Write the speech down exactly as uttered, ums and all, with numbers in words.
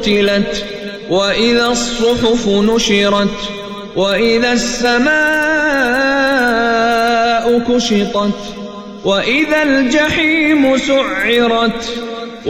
قتلت وإذا الصحف نشرت وإذا السماء كشطت وإذا الجحيم سعرت